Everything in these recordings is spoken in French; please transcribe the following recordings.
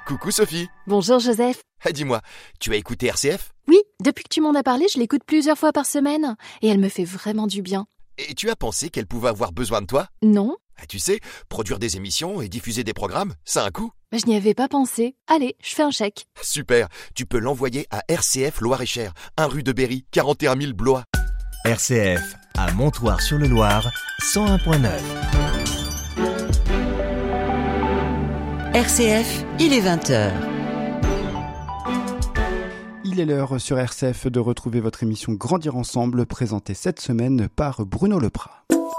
Coucou Sophie. Bonjour Joseph. Dis-moi, tu as écouté RCF ? Oui, depuis que tu m'en as parlé, je l'écoute plusieurs fois par semaine. Et elle me fait vraiment du bien. Et tu as pensé qu'elle pouvait avoir besoin de toi ? Non, Tu sais, produire des émissions et diffuser des programmes, ça a un coût. je n'y avais pas pensé. Allez, je fais un chèque. Super, tu peux l'envoyer à RCF Loir-et-Cher, 1 rue de Berry, 41 000 Blois. RCF à Montoire-sur-le-Loir, 101.9. RCF, il est 20h. Il est l'heure sur RCF de retrouver votre émission Grandir Ensemble, présentée cette semaine par Bruno Leprat.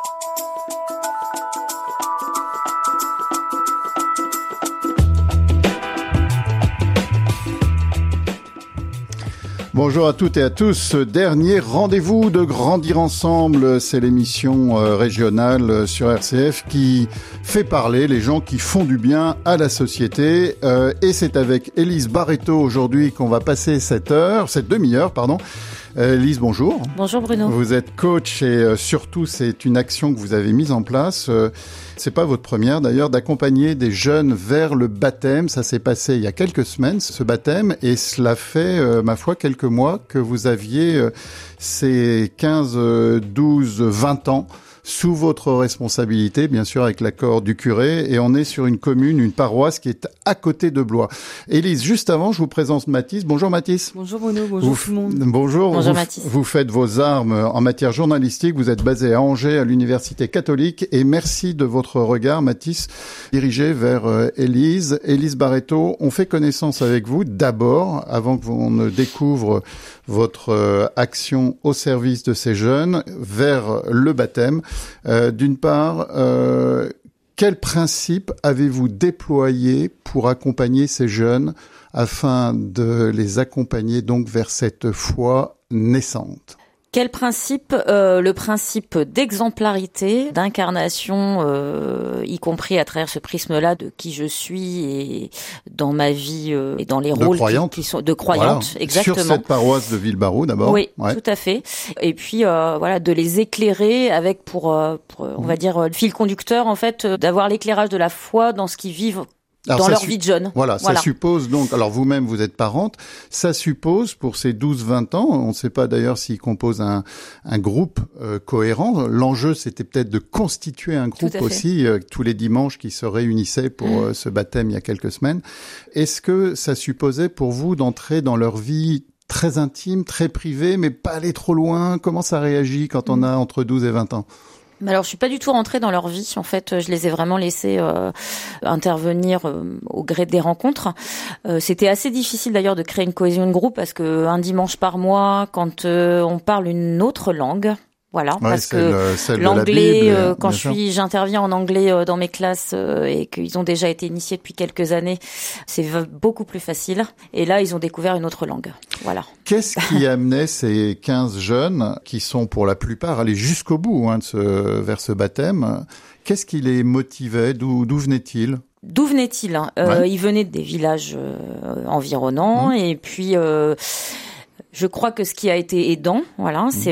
Bonjour à toutes et à tous. Dernier rendez-vous de Grandir Ensemble. C'est l'émission régionale sur RCF qui fait parler les gens qui font du bien à la société. Et c'est avec Élise Barreto aujourd'hui qu'on va passer cette demi-heure. Élise, bonjour. Bonjour Bruno. Vous êtes coach et surtout c'est une action que vous avez mise en place. C'est pas votre première d'ailleurs, d'accompagner des jeunes vers le baptême. Ça s'est passé il y a quelques semaines, ce baptême, et cela fait, ma foi, quelques mois que vous aviez ces 15, 12, 20 ans sous votre responsabilité, bien sûr avec l'accord du curé, et on est sur une commune, une paroisse qui est à côté de Blois. Élise, juste avant, je vous présente Mathis. Bonjour Mathis. Bonjour Bruno, bonjour tout le monde. Bonjour. Bonjour Mathis. Vous faites vos armes en matière journalistique, vous êtes basé à Angers, à l'Université catholique, et merci de votre regard, Mathis, dirigé vers Élise. Élise Barreto, on fait connaissance avec vous d'abord, avant qu'on ne découvre votre action au service de ces jeunes vers le baptême. D'une part, quel principe avez-vous déployé pour accompagner ces jeunes afin de les accompagner donc vers cette foi naissante ? Quel principe ? Le principe d'exemplarité, d'incarnation, y compris à travers ce prisme-là de qui je suis et dans ma vie et dans les rôles qui sont de croyante, voilà. Exactement. Sur cette paroisse de Villebarreau d'abord. Oui, ouais. Tout à fait. Et puis de les éclairer avec pour on va dire le fil conducteur en fait, d'avoir l'éclairage de la foi dans ce qu'ils vivent. Dans leur vie de jeune. Voilà, ça suppose donc, alors vous-même vous êtes parente, ça suppose pour ces 12-20 ans, on ne sait pas d'ailleurs s'ils composent un groupe cohérent, l'enjeu c'était peut-être de constituer un groupe aussi, tous les dimanches qui se réunissaient pour ce baptême il y a quelques semaines. Est-ce que ça supposait pour vous d'entrer dans leur vie très intime, très privée, mais pas aller trop loin ? Comment ça réagit quand on a entre 12 et 20 ans ? Alors, je suis pas du tout rentrée dans leur vie. En fait, je les ai vraiment laissés intervenir au gré des rencontres. C'était assez difficile d'ailleurs de créer une cohésion de groupe parce que un dimanche par mois, quand on parle une autre langue. Voilà, parce que l'anglais, quand j'interviens en anglais dans mes classes et qu'ils ont déjà été initiés depuis quelques années, c'est beaucoup plus facile. Et là, ils ont découvert une autre langue. Voilà. Qu'est-ce qui amenait ces 15 jeunes qui sont pour la plupart allés jusqu'au bout vers ce baptême ? Qu'est-ce qui les motivait ? D'où venaient-ils ? D'où venaient-ils ? Ils venaient des villages environnants et puis... je crois que ce qui a été aidant, c'est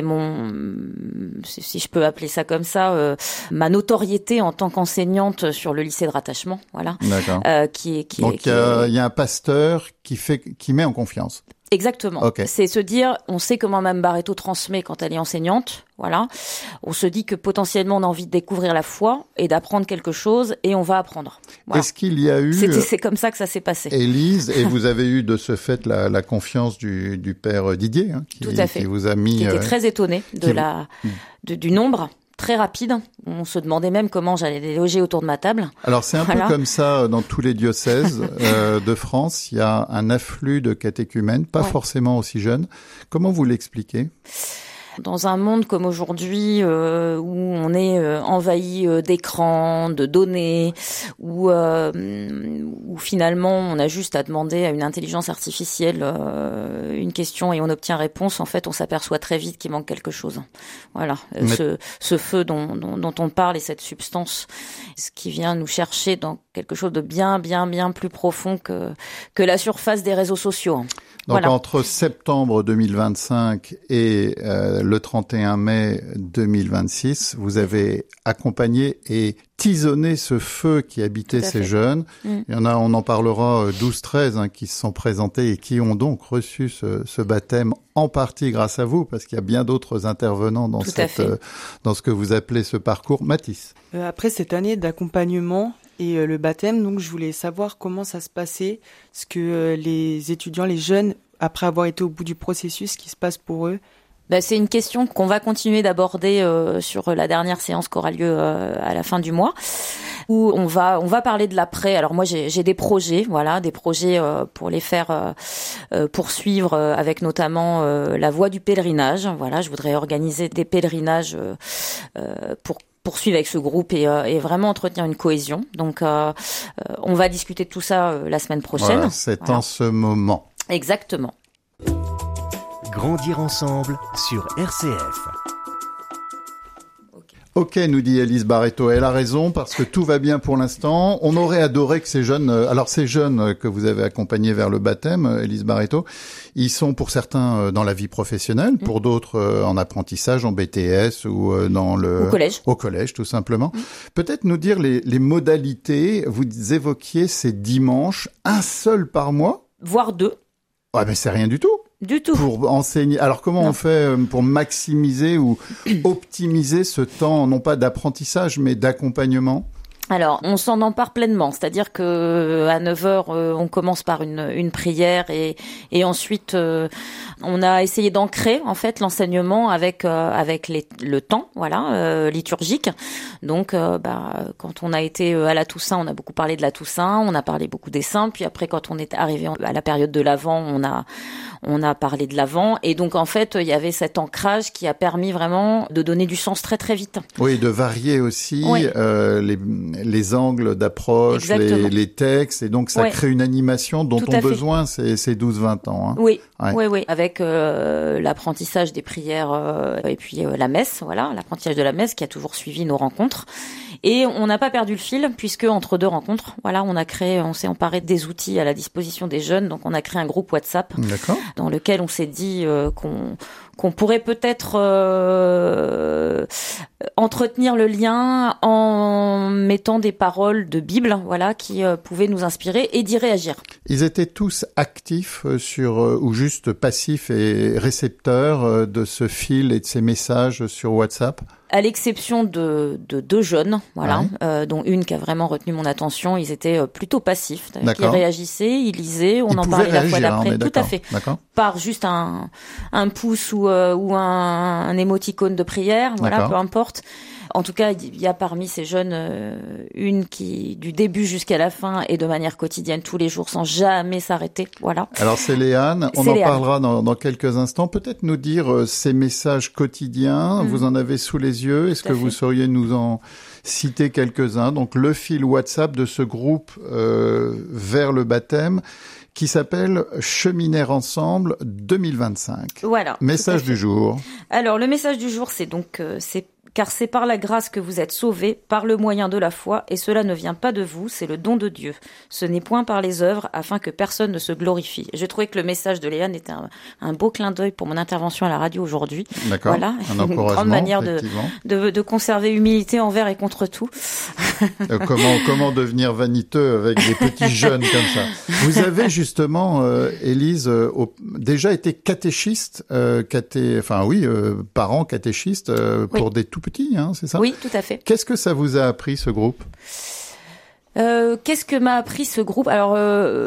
si je peux appeler ça comme ça, ma notoriété en tant qu'enseignante sur le lycée de rattachement, D'accord. Donc il y a un pasteur qui met en confiance. Exactement. Okay. C'est se dire, on sait comment Mme Barreto transmet quand elle est enseignante. Voilà. On se dit que potentiellement on a envie de découvrir la foi et d'apprendre quelque chose et on va apprendre. Voilà. Est-ce qu'il y a eu... C'est comme ça que ça s'est passé. Élise, et vous avez eu de ce fait la confiance du père Didier, Tout à fait. Qui vous a mis... Qui était très étonné du nombre. Très rapide. On se demandait même comment j'allais les loger autour de ma table. Alors c'est un peu comme ça dans tous les diocèses de France. Il y a un afflux de catéchumènes, pas forcément aussi jeunes. Comment vous l'expliquez ? Dans un monde comme aujourd'hui où on est envahi d'écrans, de données, où finalement on a juste à demander à une intelligence artificielle une question et on obtient réponse, en fait on s'aperçoit très vite qu'il manque quelque chose. Voilà, ce feu dont on parle et cette substance, ce qui vient nous chercher dans quelque chose de bien plus profond que la surface des réseaux sociaux. Donc voilà. Entre septembre 2025 et le 31 mai 2026, vous avez accompagné et tisonné ce feu qui habitait ces jeunes. Il y en a, on en parlera, 12-13 qui se sont présentés et qui ont donc reçu ce baptême en partie grâce à vous, parce qu'il y a bien d'autres intervenants dans dans ce que vous appelez ce parcours. Mathis. Après cette année d'accompagnement et le baptême, donc je voulais savoir comment ça se passait, ce que les étudiants, les jeunes, après avoir été au bout du processus, ce qui se passe pour eux. C'est une question qu'on va continuer d'aborder sur la dernière séance qui aura lieu à la fin du mois, où on va parler de l'après. Alors moi j'ai des projets, pour les faire poursuivre avec notamment la voie du pèlerinage. Voilà, je voudrais organiser des pèlerinages pour poursuivre avec ce groupe et vraiment entretenir une cohésion. Donc on va discuter de tout ça la semaine prochaine. Voilà, c'est en ce moment. Exactement. Grandir ensemble sur RCF. Ok, nous dit Élise Barreto. Elle a raison, parce que tout va bien pour l'instant. On aurait adoré que ces jeunes que vous avez accompagnés vers le baptême, Élise Barreto, ils sont pour certains dans la vie professionnelle, pour d'autres en apprentissage, en BTS ou au collège, tout simplement. Peut-être nous dire les modalités. Vous évoquiez ces dimanches, un seul par mois, voire 2. Ouais, mais c'est rien du tout. Du tout. Pour enseigner. Alors comment on fait pour maximiser ou optimiser ce temps, non pas d'apprentissage, mais d'accompagnement ? Alors, on s'en empare pleinement, c'est-à-dire que à 9h, on commence par une prière et ensuite on a essayé d'ancrer en fait l'enseignement avec le temps, liturgique. Donc quand on a été à la Toussaint, on a beaucoup parlé de la Toussaint, on a parlé beaucoup des saints, puis après quand on est arrivé à la période de l'Avent, on a parlé de l'Avent, et donc en fait, il y avait cet ancrage qui a permis vraiment de donner du sens très très vite. Oui, de varier aussi les angles d'approche, les textes, et donc ça crée une animation dont ont besoin ces 12-20 ans. Oui, avec l'apprentissage des prières et puis la messe, l'apprentissage de la messe qui a toujours suivi nos rencontres. Et on n'a pas perdu le fil, puisque entre deux rencontres, on s'est emparé des outils à la disposition des jeunes, donc on a créé un groupe WhatsApp. D'accord. Dans lequel on s'est dit qu'on pourrait peut-être entretenir le lien en mettant des paroles de Bible, qui pouvaient nous inspirer et d'y réagir. Ils étaient tous actifs ou juste passifs et récepteurs de ce fil et de ces messages sur WhatsApp? À l'exception de 2 jeunes, dont une qui a vraiment retenu mon attention, ils étaient plutôt passifs. Ils réagissaient, ils lisaient, on en parlait la fois d'après. Tout à fait. D'accord. Par juste un pouce ou un émoticône de prière, peu importe. En tout cas, il y a parmi ces jeunes une qui, du début jusqu'à la fin, et de manière quotidienne, tous les jours, sans jamais s'arrêter. Voilà. Alors c'est Léane, on en parlera dans quelques instants. Peut-être nous dire ces messages quotidiens, vous en avez sous les yeux. Est-ce que vous sauriez nous en citer quelques-uns? Donc le fil WhatsApp de ce groupe vers le baptême, qui s'appelle Cheminer ensemble 2025. Voilà. Message du jour. Alors le message du jour, c'est donc car c'est par la grâce que vous êtes sauvés, par le moyen de la foi, et cela ne vient pas de vous, c'est le don de Dieu. Ce n'est point par les œuvres, afin que personne ne se glorifie. J'ai trouvé que le message de Léane était un beau clin d'œil pour mon intervention à la radio aujourd'hui. D'accord. Voilà, une grande manière de conserver humilité envers et contre tout. Comment devenir vaniteux avec des petits jeunes comme ça. Vous avez justement, Élise, déjà été catéchiste, parent catéchiste pour des tout petits, c'est ça? Oui, tout à fait. Qu'est-ce que ça vous a appris, ce groupe? Qu'est-ce que m'a appris ce groupe? Alors,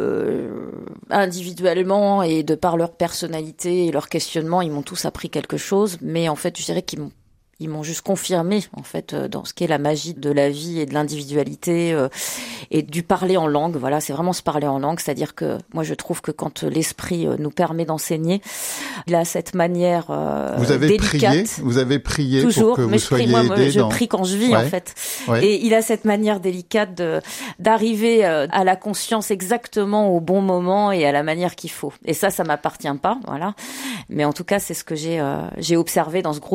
individuellement et de par leur personnalité et leur questionnement, ils m'ont tous appris quelque chose, mais en fait, je dirais qu'ils m'ont juste confirmé, en fait, dans ce qu'est la magie de la vie et de l'individualité et du parler en langue. Voilà, c'est vraiment se parler en langue. C'est-à-dire que moi, je trouve que quand l'esprit nous permet d'enseigner, il a cette manière délicate. Vous avez prié toujours, pour que vous soyez aidés. Je prie quand je vis, en fait. Ouais. Et il a cette manière délicate d'arriver à la conscience exactement au bon moment et à la manière qu'il faut. Et ça m'appartient pas, voilà. Mais en tout cas, c'est ce que j'ai observé dans ce groupe.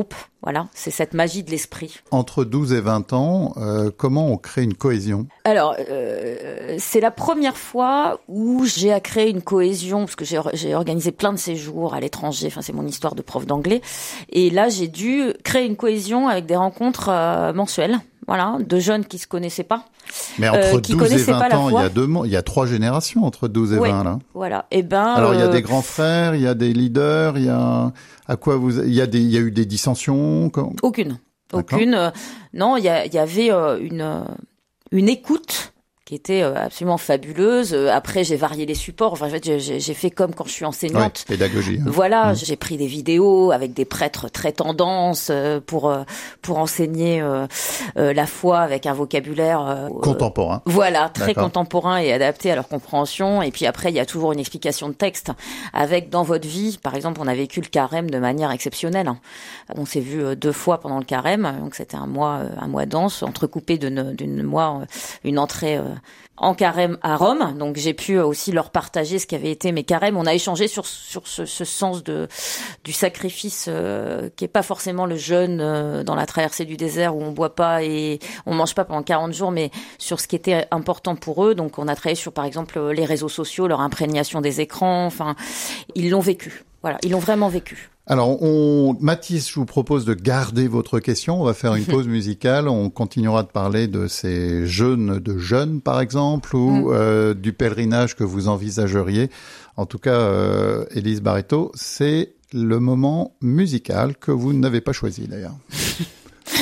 Voilà, c'est cette magie de l'esprit. Entre 12 et 20 ans, comment on crée une cohésion ? Alors, c'est la première fois où j'ai à créer une cohésion, parce que j'ai organisé plein de séjours à l'étranger, enfin c'est mon histoire de prof d'anglais, et là j'ai dû créer une cohésion avec des rencontres mensuelles, voilà, de jeunes qui se connaissaient pas. Mais entre 12 et 20 ans, il y a 3 générations entre 12 et 20 là. Voilà. Alors il y a des grands frères, il y a des leaders, il y a il y a eu des dissensions. Aucune. Non, il y avait une écoute qui était absolument fabuleuse. Après, j'ai varié les supports. Enfin, en fait, j'ai fait comme quand je suis enseignante. Ouais, pédagogie. Voilà, j'ai pris des vidéos avec des prêtres très tendance pour enseigner la foi avec un vocabulaire contemporain. Voilà, très contemporain et adapté à leur compréhension. Et puis après, il y a toujours une explication de texte avec dans votre vie. Par exemple, on a vécu le carême de manière exceptionnelle. On s'est vu 2 fois pendant le carême, donc c'était un mois dense, entrecoupé une entrée en carême à Rome. Donc j'ai pu aussi leur partager ce qu'avaient été mes carêmes. On a échangé sur ce sens du sacrifice qui est pas forcément le jeûne dans la traversée du désert où on boit pas et on mange pas pendant 40 jours, mais sur ce qui était important pour eux. Donc on a travaillé sur par exemple les réseaux sociaux, leur imprégnation des écrans. Enfin, ils l'ont vécu. Voilà, ils l'ont vraiment vécu. Alors, Mathis, je vous propose de garder votre question. On va faire une pause musicale. On continuera de parler de ces jeûnes de jeunes, par exemple, ou du pèlerinage que vous envisageriez. En tout cas, Élise Barreto, c'est le moment musical que vous n'avez pas choisi, d'ailleurs.